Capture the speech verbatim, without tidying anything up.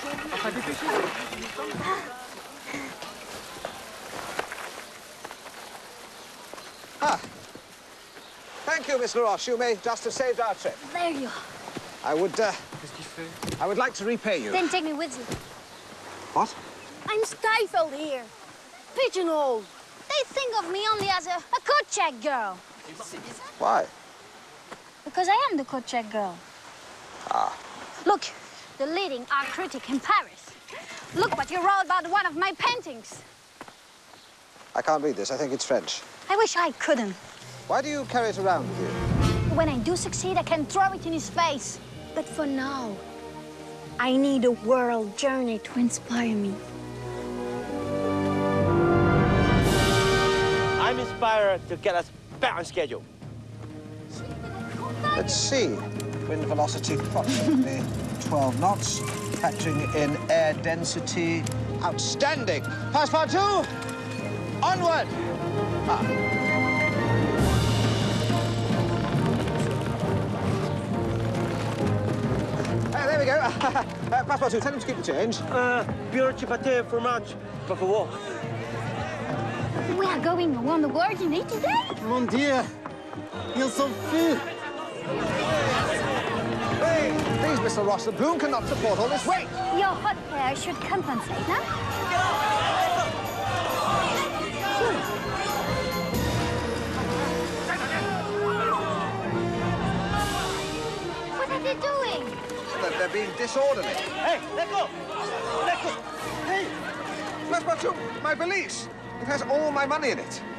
Ah. Thank you, Miss LaRoche. You may just have saved our trip. There you are. I would, uh, I would like to repay you. Then take me with you. What? I'm stifled here. Pigeonholed. They think of me only as a, a coat check girl. Why? Because I am the coat check girl. Ah. Look, the leading art critic in Paris. Look what you wrote about one of my paintings. I can't read this. I think it's French. I wish I couldn't. Why do you carry it around with you? When I do succeed, I can throw it in his face. But for now, I need a world journey to inspire me. I'm inspired to get us back on schedule. Let's see. Wind velocity approximately twelve knots. Factoring in air density. Outstanding. Passepartout! Onward! Ah. Uh, there we go. uh, Passepartout, tell him to keep the change. Uh, beurre chipate fromage, por favor. We are going around the world in eighty days? Mon Dieu! Ils sont fous! Hey, please, Mister Ross, the balloon cannot support all this weight. Your hot air should compensate, no? What are they doing? They're, they're being disorderly. Hey, let go! Let go! Hey! Passepartout, my valise. It has all my money in it.